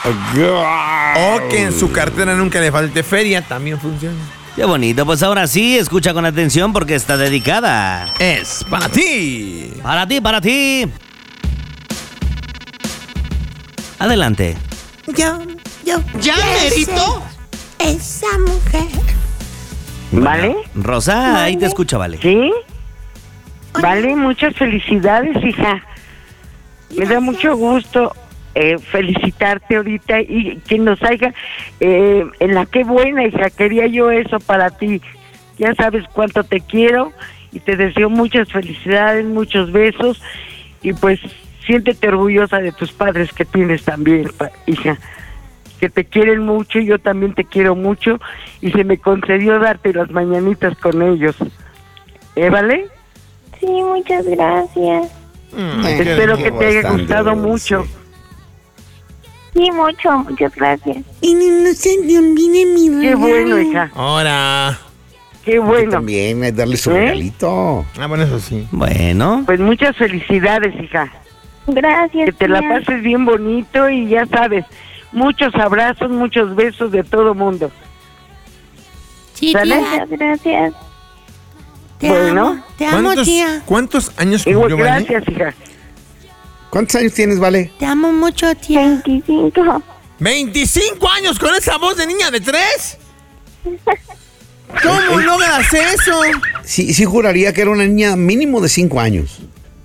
O que en su cartera nunca le falte feria, también funciona. Qué bonito, pues ahora sí, escucha con atención porque está dedicada. Es para ti. Para ti, para ti. Adelante. ¿Ya, merito? esa mujer. ¿Vale? Rosa, ahí te escucha, vale. ¿Sí? Vale, muchas felicidades, hija. Me da mucho gusto felicitarte ahorita y que nos haya en la qué buena, hija, quería yo eso para ti. Ya sabes cuánto te quiero y te deseo muchas felicidades, muchos besos y pues siéntete orgullosa de tus padres que tienes también, hija, que te quieren mucho y yo también te quiero mucho y se me concedió darte las mañanitas con ellos. ¿Vale? Sí, muchas gracias. Espero que te haya gustado mucho. Sí, muchas gracias. Y no se te olvide mi regalo. Qué bueno, hija. Ahora. Qué bueno. También hay que darle su regalito. Ah, bueno, eso sí. Bueno. Pues muchas felicidades, hija. Gracias. Que te la tía. pases bien bonito y ya sabes, muchos abrazos, muchos besos de todo mundo. Sí, ¿Sale? tía. Muchas gracias. Te Bueno. amo. Te amo, tía. ¿Cuántos años Igual, cumplió, Vale? gracias, hija. ¿Cuántos años tienes, Vale? Te amo mucho, tía. 25. 25 años con esa voz de niña de 3. ¿Cómo logras eso? Sí juraría que era una niña mínimo de 5 años.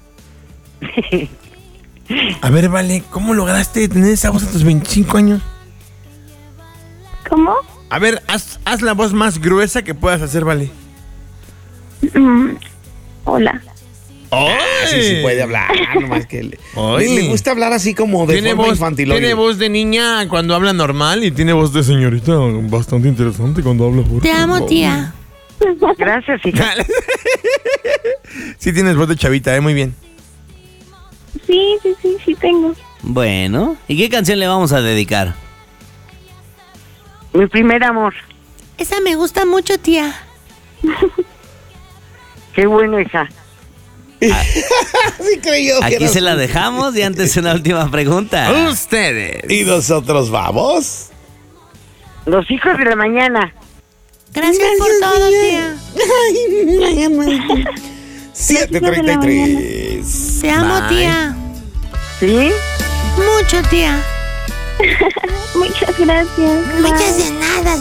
A ver, Vale, ¿cómo lograste tener esa voz a tus 25 años? ¿Cómo? A ver, haz la voz más gruesa que puedas hacer, Vale. Hola. Sí puede hablar, nomás que Ay. le gusta hablar así como de Tiene forma voz, infantil. tiene voz de niña cuando habla normal y tiene voz de señorita bastante interesante cuando habla fuerte. Te amo, tía. Gracias, hija. Sí tienes voz de chavita, muy bien. Sí tengo. Bueno, ¿y qué canción le vamos a dedicar? Mi primer amor. Esa me gusta mucho, tía. Qué bueno, hija. Sí creyó que Aquí era se la su- dejamos y antes una última pregunta. Ustedes. Y nosotros vamos. Los hijos de la mañana. Gracias por todo, tía. 7:33. Te amo, Bye. tía. ¿Sí? Mucho, tía. Muchas gracias. Muchas de nada.